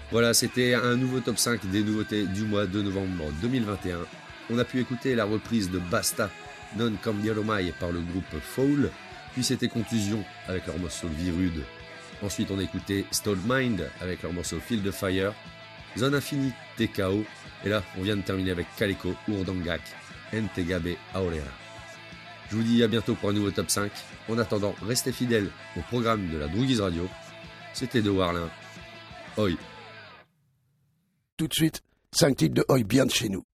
Voilà, c'était un nouveau top 5 des nouveautés du mois de novembre 2021. On a pu écouter la reprise de Basta, Non Cambiero Mai par le groupe Foul, puis c'était Contusion avec leur morceau Virude. Ensuite on a écouté Stalled Mind avec leur morceau Field of Fire, Zone Infinite TKO, et là on vient de terminer avec Calico Urdangak, Entegabe Aurera. Je vous dis à bientôt pour un nouveau top 5. En attendant, restez fidèles au programme de la Drouguise Radio. C'était de Warlin. Oi. Tout de suite, 5 titres de Oi bien de chez nous.